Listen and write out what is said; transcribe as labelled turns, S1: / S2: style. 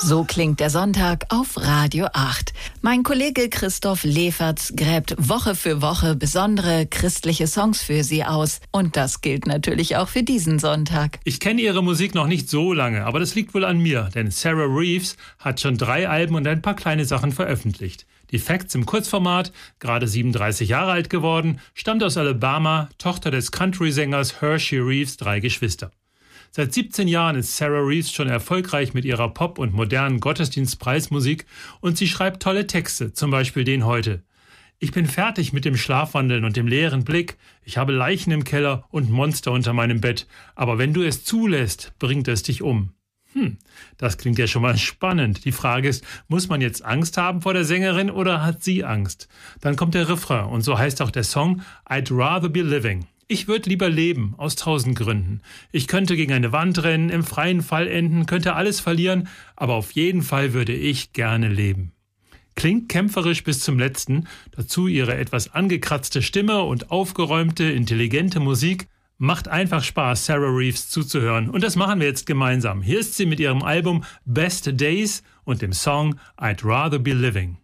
S1: So klingt der Sonntag auf Radio 8. Mein Kollege Christoph Leferz gräbt Woche für Woche besondere christliche Songs für Sie aus. Und das gilt natürlich auch für diesen Sonntag.
S2: Ich kenne ihre Musik noch nicht so lange, aber das liegt wohl an mir, denn Sarah Reeves hat schon 3 Alben und ein paar kleine Sachen veröffentlicht. Die Facts im Kurzformat, gerade 37 Jahre alt geworden, stammt aus Alabama, Tochter des Country-Sängers Hershey Reeves, 3 Geschwister. Seit 17 Jahren ist Sarah Reeves schon erfolgreich mit ihrer Pop- und modernen Gottesdienstpreismusik und sie schreibt tolle Texte, zum Beispiel den heute. Ich bin fertig mit dem Schlafwandeln und dem leeren Blick. Ich habe Leichen im Keller und Monster unter meinem Bett. Aber wenn du es zulässt, bringt es dich um. Das klingt ja schon mal spannend. Die Frage ist, muss man jetzt Angst haben vor der Sängerin oder hat sie Angst? Dann kommt der Refrain und so heißt auch der Song I'd rather be living. Ich würde lieber leben, aus 1000 Gründen. Ich könnte gegen eine Wand rennen, im freien Fall enden, könnte alles verlieren, aber auf jeden Fall würde ich gerne leben. Klingt kämpferisch bis zum Letzten, dazu ihre etwas angekratzte Stimme und aufgeräumte, intelligente Musik. Macht einfach Spaß, Sarah Reeves zuzuhören und das machen wir jetzt gemeinsam. Hier ist sie mit ihrem Album Best Days und dem Song I'd rather be living.